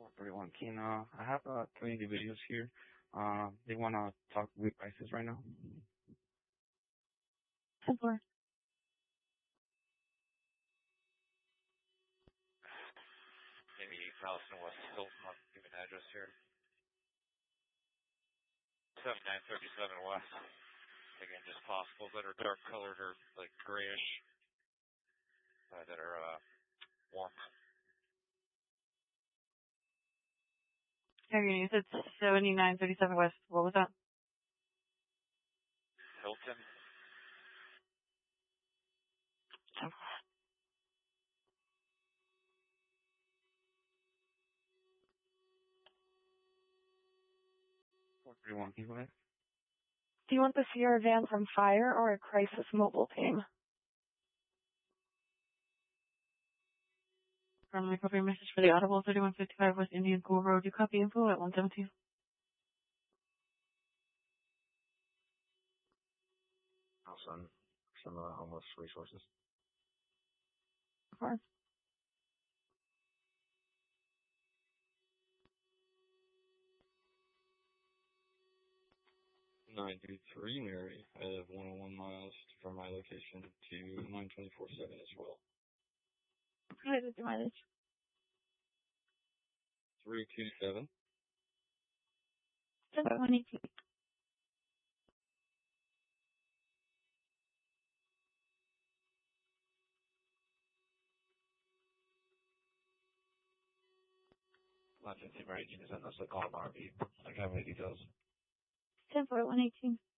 Everyone can, I have community videos here. They want to talk with prices right now. 10-4. Maybe Allison West Hilton, I'll give an address here. 7937 West. Again, just possible that are dark colored or like grayish, that are warm. Okay, you said 7937 West. What was that? Hilton. 10-4. Everyone can go ahead. Do you want the Sierra van from Fire or a Crisis mobile team? From my copy message for the Audible 3155 West Indian School Road. You copy info at 117. I'll send some homeless resources. 4. 933 Mary. I live 101 miles from my location to 9247 as well. Go ahead with your mileage. 327. 118. Not 50 right, you can send us a call RV. I have any details. 10-4, 118.